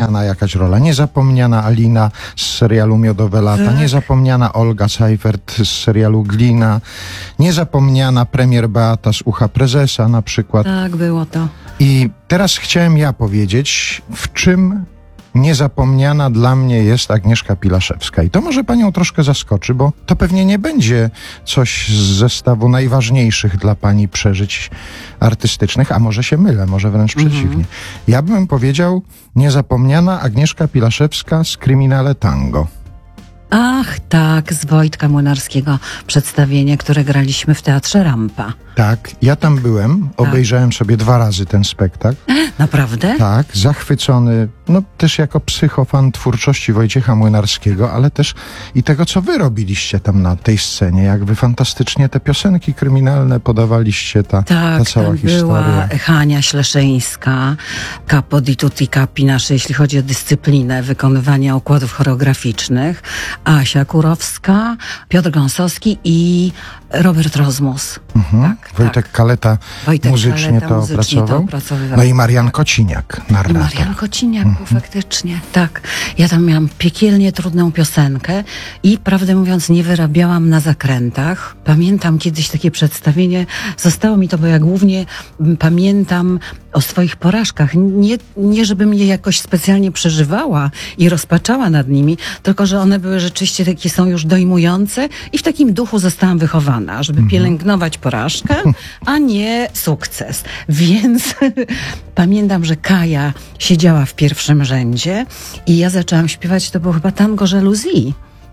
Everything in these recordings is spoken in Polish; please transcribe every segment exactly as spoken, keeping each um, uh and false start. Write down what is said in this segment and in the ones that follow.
Niezapomniana jakaś rola. Niezapomniana Alina z serialu Miodowe lata. Tak. Niezapomniana Olga Seifert z serialu Glina. Niezapomniana premier Beata z Ucha Prezesa na przykład. Tak, było to. I teraz chciałem ja powiedzieć, w czym niezapomniana dla mnie jest Agnieszka Pilaszewska. I to może panią troszkę zaskoczy, bo to pewnie nie będzie coś z zestawu najważniejszych dla pani przeżyć artystycznych, a może się mylę, może wręcz Mhm. przeciwnie. Ja bym powiedział niezapomniana Agnieszka Pilaszewska z Kryminale Tango. Ach, tak, z Wojtka Młynarskiego przedstawienie, które graliśmy w Teatrze Rampa. Tak, ja tam byłem, obejrzałem sobie dwa razy ten spektakl. Naprawdę? Tak, zachwycony, no też jako psychofan twórczości Wojciecha Młynarskiego, ale też i tego, co wy robiliście tam na tej scenie, jak wy fantastycznie te piosenki kryminalne podawaliście, ta, Tak, ta cała tam historia. była Hania Śleszyńska, capo di tutti capi nasze, jeśli chodzi o dyscyplinę wykonywania układów choreograficznych, Asia Kurowska, Piotr Gąsowski i Robert Rozmus. Mhm. Tak, Wojtek tak. Kaleta Wojtek muzycznie Kaleta to muzycznie opracował. to opracowywał. No i Marian Kociniak, I narrator. Marian Kociniak był faktycznie, tak. Ja tam miałam piekielnie trudną piosenkę i prawdę mówiąc nie wyrabiałam na zakrętach. Pamiętam kiedyś takie przedstawienie, zostało mi to, bo ja głównie m, pamiętam o swoich porażkach. Nie, nie żebym je jakoś specjalnie przeżywała i rozpaczała nad nimi, tylko że one były rzeczywiście takie, są już dojmujące i w takim duchu zostałam wychowana, żeby pielęgnować porażkę, a nie sukces. Więc pamiętam, że Kaja siedziała w pierwszym rzędzie i ja zaczęłam śpiewać, to było chyba tango Jalousie,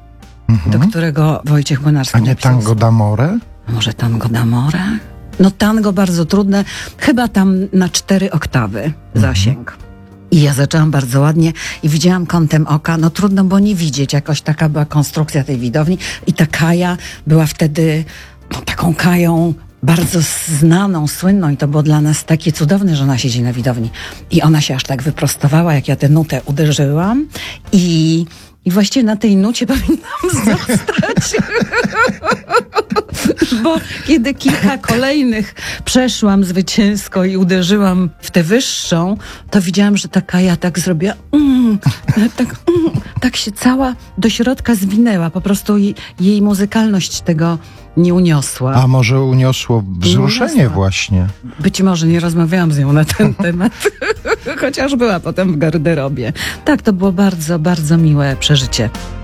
do którego Wojciech Młynarski A nie napisał tango d'amore? może tango d'amore? No tango bardzo trudne, chyba tam na cztery oktawy zasięg. I ja zaczęłam bardzo ładnie i widziałam kątem oka, no trudno było nie widzieć, jakoś taka była konstrukcja tej widowni i ta Kaja była wtedy no, taką Kają bardzo znaną, słynną i to było dla nas takie cudowne, że ona siedzi na widowni. I ona się aż tak wyprostowała, jak ja tę nutę uderzyłam i, i właściwie na tej nucie powinnam zostać. Bo kiedy kilka kolejnych przeszłam zwycięsko i uderzyłam w tę wyższą, to widziałam, że ta Kaja tak zrobiła, mm, tak, mm, tak się cała do środka zwinęła. Po prostu jej, jej muzykalność tego nie uniosła. A może uniosło wzruszenie uniosła. właśnie? Być może nie rozmawiałam z nią na ten temat, chociaż była potem w garderobie. Tak, to było bardzo, bardzo miłe przeżycie.